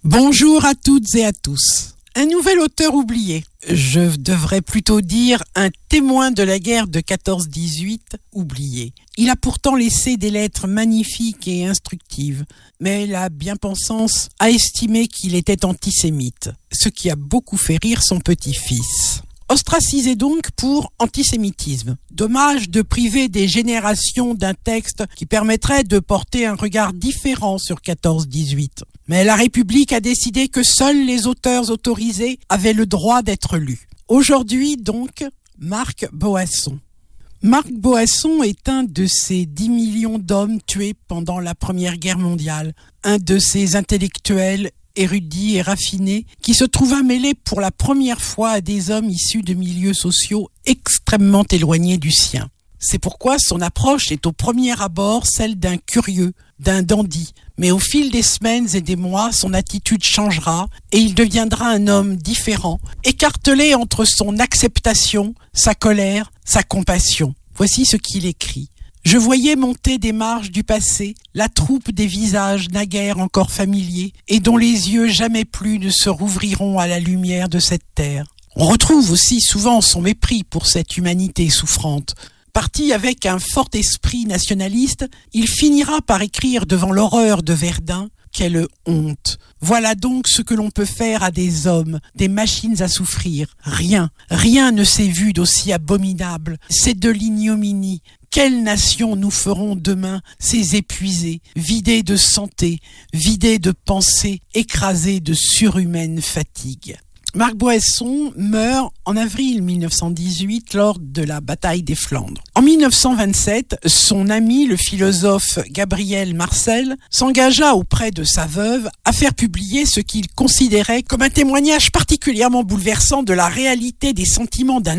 Bonjour à toutes et à tous. Un nouvel auteur oublié. Je devrais plutôt dire un témoin de la guerre de 14-18 oublié. Il a pourtant laissé des lettres magnifiques et instructives, mais la bien-pensance a estimé qu'il était antisémite, ce qui a beaucoup fait rire son petit-fils. Ostracisé donc pour antisémitisme. Dommage de priver des générations d'un texte qui permettrait de porter un regard différent sur 14-18. Mais la République a décidé que seuls les auteurs autorisés avaient le droit d'être lus. Aujourd'hui donc, Marc Boasson. Marc Boasson est un de ces 10 millions d'hommes tués pendant la Première Guerre mondiale, un de ces intellectuels érudit et raffiné, qui se trouva mêlé pour la première fois à des hommes issus de milieux sociaux extrêmement éloignés du sien. C'est pourquoi son approche est au premier abord celle d'un curieux, d'un dandy. Mais au fil des semaines et des mois, son attitude changera et il deviendra un homme différent, écartelé entre son acceptation, sa colère, sa compassion. Voici ce qu'il écrit. Je voyais monter des marches du passé, la troupe des visages naguère encore familiers et dont les yeux jamais plus ne se rouvriront à la lumière de cette terre. On retrouve aussi souvent son mépris pour cette humanité souffrante. Parti avec un fort esprit nationaliste, il finira par écrire devant l'horreur de Verdun « Quelle honte ! Voilà donc ce que l'on peut faire à des hommes, des machines à souffrir. Rien ne s'est vu d'aussi abominable. C'est de l'ignominie. Quelle nation nous ferons demain, ces épuisés, vidés de santé, vidés de pensée, écrasés de surhumaine fatigue ?» Marc Boasson meurt en avril 1918 lors de la bataille des Flandres. En 1927, son ami, le philosophe Gabriel Marcel, s'engagea auprès de sa veuve à faire publier ce qu'il considérait comme un témoignage particulièrement bouleversant de la réalité des sentiments d'un